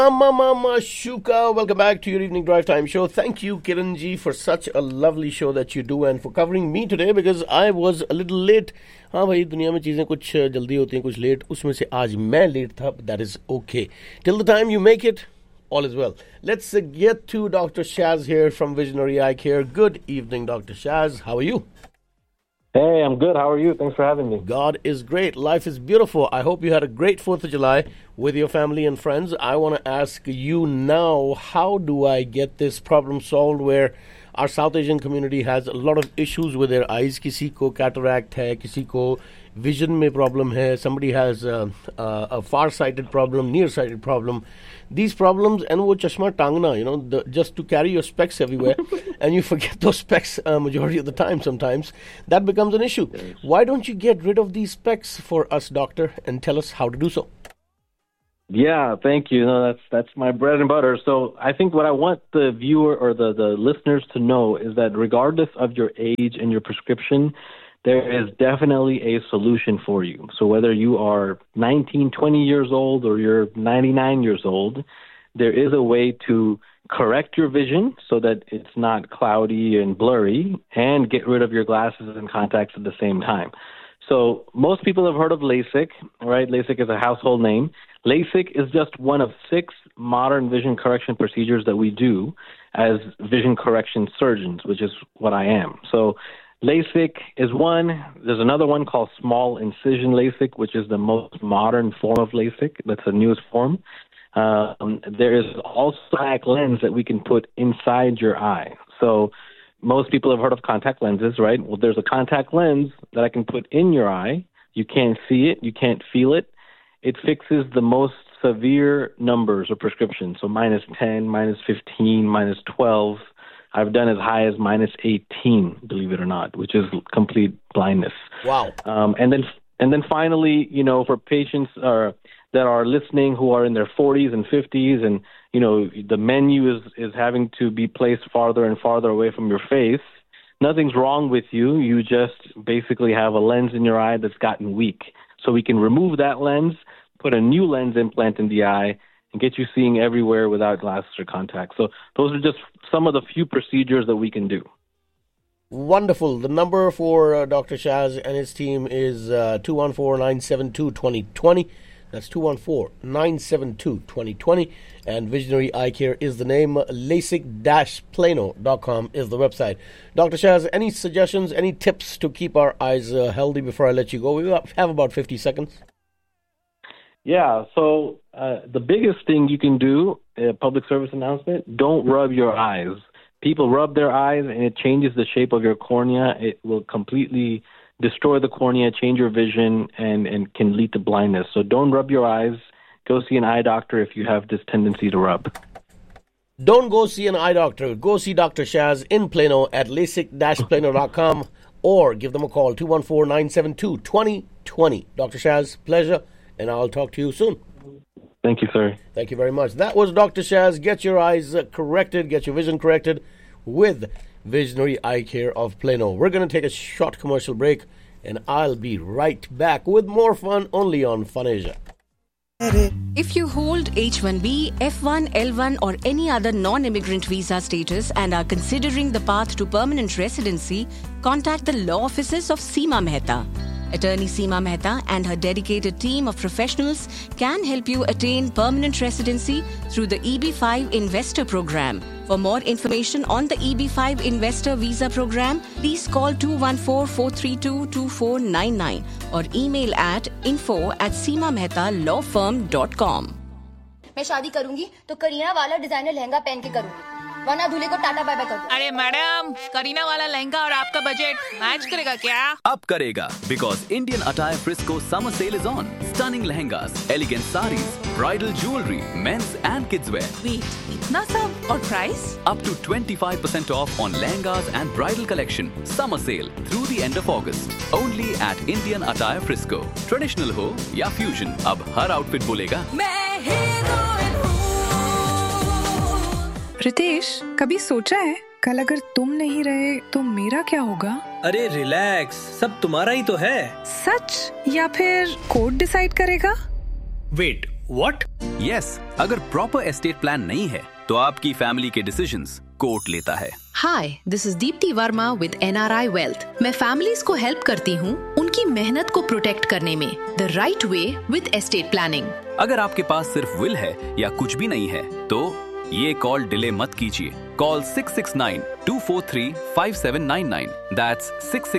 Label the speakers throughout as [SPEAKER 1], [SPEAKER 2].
[SPEAKER 1] Mama Shuka, welcome back to your evening drive time show. Thank you, Kiran ji, for such a lovely show that you do and for covering me today because I was a little late. हाँ भाई, दुनिया में चीज़ें कुछ जल्दी होती हैं, कुछ लेट. उसमें से आज मैं लेट था, but that is okay. Till the time you make it, all is well. Let's get to Dr. Shaz here from Visionary Eye Care. Good evening, Dr. Shaz. How are you?
[SPEAKER 2] Hey, I'm good. How are you? Thanks for having me.
[SPEAKER 1] God is great. Life is beautiful. I hope you had a great 4th of July with your family and friends. I want to ask you now, how do I get this problem solved where our South Asian community has a lot of issues with their eyes? किसी को cataract है, किसी को vision में problem है, somebody has a far-sighted problem, near-sighted problem. These problems, and वो चश्मा टांगना, you know, just to carry your specs everywhere, and you forget those specs majority of the time sometimes, that becomes an issue. Why don't you get rid of these specs for us, doctor, and tell us how to do so?
[SPEAKER 2] Yeah, thank you. No, that's my bread and butter. So I think what I want the viewer or the listeners to know is that regardless of your age and your prescription, there is definitely a solution for you. So whether you are 19, 20 years old or you're 99 years old, there is a way to correct your vision so that it's not cloudy and blurry and get rid of your glasses and contacts at the same time. So most people have heard of LASIK, right? LASIK is a household name. LASIK is just one of 6 modern vision correction procedures that we do as vision correction surgeons, which is what I am. So LASIK is one. There's another one called small incision LASIK, which is the most modern form of LASIK. That's the newest form. There is also a contact lens that we can put inside your eye. So most people have heard of contact lenses, right? Well, there's a contact lens that I can put in your eye. You can't see it. You can't feel it. It fixes the most severe numbers of prescriptions. So -10, -15, -12. I've done as high as -18, believe it or not, which is complete blindness.
[SPEAKER 1] Wow.
[SPEAKER 2] And then finally, you know, for patients that are listening who are in their 40s and 50s, and you know the menu is having to be placed farther and farther away from your face, nothing's wrong with you. You just basically have a lens in your eye that's gotten weak. So we can remove that lens, put a new lens implant in the eye, and get you seeing everywhere without glasses or contacts. So those are just some of the few procedures that we can do.
[SPEAKER 1] Wonderful. The number for Dr. Shaz and his team is 214-972-2020. That's 214-972-2020. And Visionary Eye Care is the name. LASIK-plano.com is the website. Dr. Shaz, any suggestions, any tips to keep our eyes healthy before I let you go? We have about 50 seconds.
[SPEAKER 2] Yeah, so the biggest thing you can do, public service announcement, don't rub your eyes. People rub their eyes and it changes the shape of your cornea. It will completely destroy the cornea, change your vision, and can lead to blindness. So don't rub your eyes. Go see an eye doctor if you have this tendency to rub.
[SPEAKER 1] Don't go see an eye doctor. Go see Dr. Shaz in Plano at LASIK-plano.com or give them a call, 214-972-2020. Dr. Shaz, pleasure, and I'll talk to you soon.
[SPEAKER 2] Thank you, sir.
[SPEAKER 1] Thank you very much. That was Dr. Shaz. Get your eyes corrected, get your vision corrected with Visionary Eye Care of Plano. We're going to take a short commercial break, and I'll be right back with more fun only on FunAsia.
[SPEAKER 3] If you hold H-1B, F-1, L-1 or any other non-immigrant visa status and are considering the path to permanent residency, contact the law offices of Seema Mehta. Attorney Seema Mehta and her dedicated team of professionals can help you attain permanent residency through the EB-5 Investor Program. For more information on the EB-5 Investor Visa Program, please call 214-432-2499 or email at info@seemamehtalaw.com.
[SPEAKER 4] मैं शादी करूंगी तो करीना वाला designer lehenga पहन के करूंगी, वरना दूल्हे को टाटा बाय बाय कर दो।
[SPEAKER 5] अरे मैडम, करीना वाला लहंगा और आपका बजट मैच करेगा क्या?
[SPEAKER 6] अब करेगा, because Indian Attire Frisco summer sale is on. Stunning lehengas, elegant sarees, bridal jewelry, men's and kids wear.
[SPEAKER 5] Wait, इतना सब और price?
[SPEAKER 6] Up to 25% off on lehengas and bridal collection. Summer sale through the end of August. Only at Indian Attire Frisco. Traditional हो या fusion, अब हर outfit बोलेगा
[SPEAKER 5] मैं heroine हूँ।
[SPEAKER 7] रितेश, कभी सोचा है कल अगर तुम नहीं रहे तो मेरा क्या होगा?
[SPEAKER 8] अरे रिलैक्स, सब तुम्हारा ही तो है।
[SPEAKER 7] सच या फिर कोर्ट डिसाइड करेगा?
[SPEAKER 8] Wait, what?
[SPEAKER 6] यस, अगर प्रॉपर एस्टेट प्लान नहीं है तो आपकी फैमिली के डिसीजंस कोर्ट लेता है।
[SPEAKER 9] हाय, this is Deepti Verma with NRI wealth. मैं फैमिलीज को हेल्प करती हूँ उनकी मेहनत को प्रोटेक्ट करने में the right way with estate planning.
[SPEAKER 6] अगर आपके पास सिर्फ विल है या कुछ भी नहीं है तो ये कॉल डिले मत कीजिए। Call 669-243-5799। That's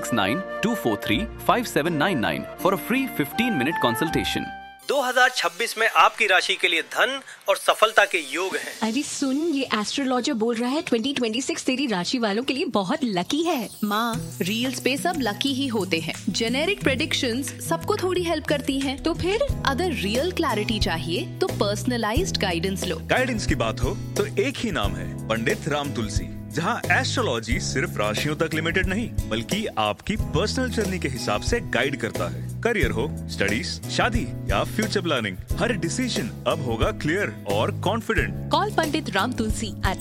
[SPEAKER 6] 669-243-5799 for a free 15-minute consultation.
[SPEAKER 8] 2026 में आपकी राशि के लिए धन और सफलता के योग हैं।
[SPEAKER 3] अरे सुन, ये एस्ट्रोलॉजर बोल रहा है 2026 तेरी राशि वालों के लिए बहुत लकी है।
[SPEAKER 9] माँ, रील्स पे सब लकी ही होते हैं। जेनेरिक प्रेडिक्शंस सबको थोड़ी हेल्प करती हैं। तो फिर अगर रियल क्लैरिटी चाहिए तो पर्सनलाइज्ड गाइडेंस लो।
[SPEAKER 10] गाइडेंस की बात हो तो एक ही नाम है, पंडित राम तुलसी, जहां एस्ट्रोलॉजी सिर्फ राशियों तक लिमिटेड नहीं बल्कि आपकी पर्सनल जर्नी के हिसाब से गाइड करता है। करियर हो, स्टडीज, शादी या फ्यूचर प्लानिंग, हर डिसीजन अब होगा क्लियर और confident.
[SPEAKER 9] Call Pandit Ram Tulsi at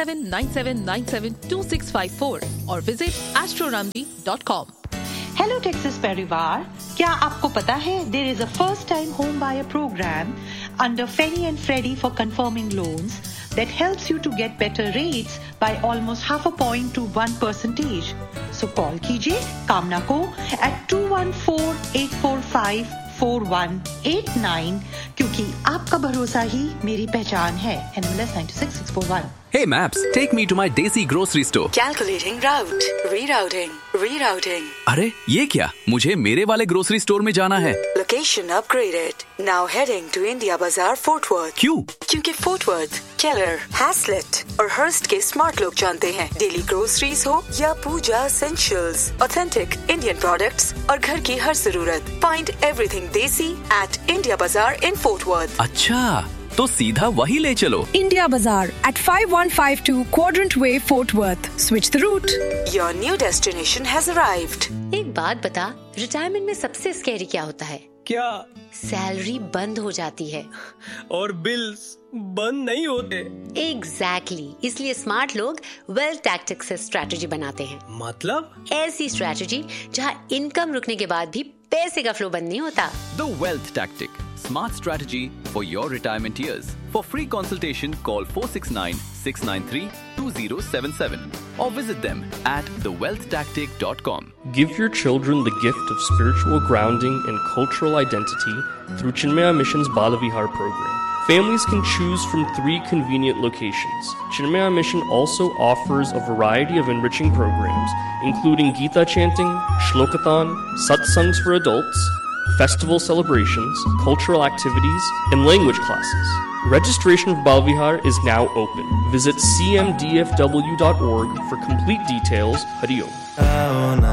[SPEAKER 9] 9797972654 और विजिट astroramji.com।
[SPEAKER 11] हेलो टेक्सास परिवार, क्या आपको पता है there is a first time home buyer programme under Fannie and Freddie for confirming loans that helps you to get better rates by almost 0.5 point to 1%. So call कीजिए कामना को at 214-845-4189 क्योंकि आपका भरोसा ही मेरी पहचान है। NMLS 96641।
[SPEAKER 6] Hey Maps, take me to my Desi grocery store.
[SPEAKER 12] Calculating route. Rerouting.
[SPEAKER 6] अरे ये क्या? मुझे मेरे वाले ग्रोसरी स्टोर में जाना है।
[SPEAKER 12] Location upgraded. Now heading to India Bazaar, Fort Worth.
[SPEAKER 6] क्यों?
[SPEAKER 12] क्योंकि Fort Worth, Keller, Haslett और Hearst के स्मार्ट लोग जानते हैं। डेली ग्रोसरीज हो या पूजा essentials, authentic Indian products और घर की हर जरूरत। Find everything Desi at India Bazaar in Fort Worth.
[SPEAKER 6] अच्छा, तो सीधा वही ले चलो।
[SPEAKER 7] India Bazaar at 5152 Quadrant Way, Fort Worth. Switch the route.
[SPEAKER 12] Your new destination has arrived.
[SPEAKER 3] एक बात बता, रिटायरमेंट में सबसे स्कैरी क्या होता है?
[SPEAKER 8] क्या?
[SPEAKER 3] सैलरी बंद हो जाती है
[SPEAKER 8] और बिल्स बंद नहीं होते।
[SPEAKER 3] एग्जैक्टली, इसलिए स्मार्ट लोग वेल्थ टैक्टिक्स से स्ट्रैटेजी बनाते हैं।
[SPEAKER 8] मतलब?
[SPEAKER 3] ऐसी स्ट्रैटेजी जहां इनकम रुकने के बाद भी पैसे का फ्लो बंद नहीं होता।
[SPEAKER 6] The Wealth Tactic, smart strategy for your retirement years. For free consultation, call 469-693-2077 or visit them at thewealthtactic.com.
[SPEAKER 13] Give your children the gift of spiritual grounding and cultural identity through Chinmaya Mission's Balavihar program. Families can choose from 3 convenient locations. Chinmaya Mission also offers a variety of enriching programs, including Gita chanting, Shlokathon, satsangs for adults, festival celebrations, cultural activities, and language classes. Registration for Balavihar is now open. Visit cmdfw.org for complete details. Hari Om.